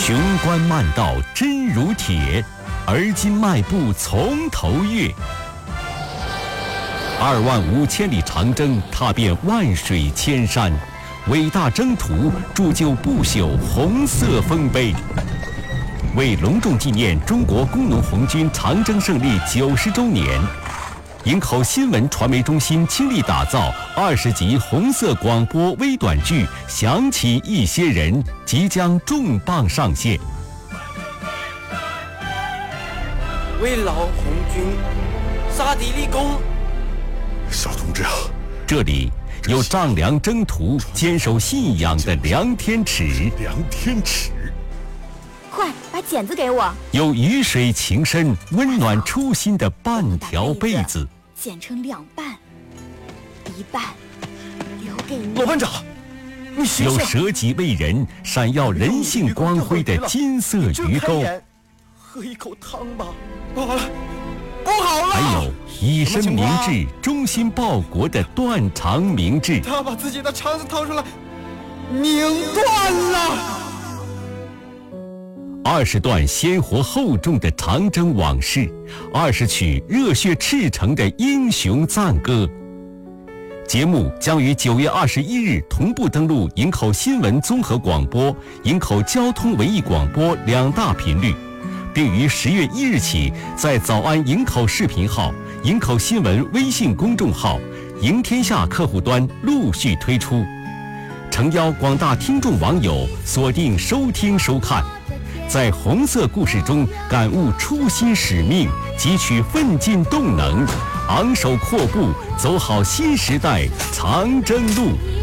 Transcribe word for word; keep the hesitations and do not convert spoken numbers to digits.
雄关漫道真如铁，而今迈步从头越。二万五千里长征，踏遍万水千山，伟大征途铸就不朽红色丰碑。为隆重纪念中国工农红军长征胜利九十周年，营口新闻传媒中心倾力打造二十集红色广播微短剧《想起一些人》即将重磅上线。 为老红军杀敌立功。 小同志啊， 这里有丈量征途、坚守信仰的梁天尺， 梁天尺。 快把剪子给我。 有鱼水情深、温暖初心的半条被子， 剪成两半，一半留给你。 老班长，你醒醒！ 有舍己为人、闪耀人性光辉的金色鱼钩， 喝一口汤吧。不好了，不好了！ 还有以身明志、忠心报国的断肠明志。 他把自己的肠子掏出来，拧断了。 二十段鲜活厚重的长征往事，二十曲热血赤诚的英雄赞歌。节目将于九月二十一日同步登陆营口新闻综合广播、营口交通文艺广播两大频率，并于十月一日起在早安营口视频号、营口新闻微信公众号、营天下客户端陆续推出，诚邀广大听众网友锁定收听收看。在红色故事中感悟初心使命，汲取奋进动能，昂首阔步，走好新时代长征路。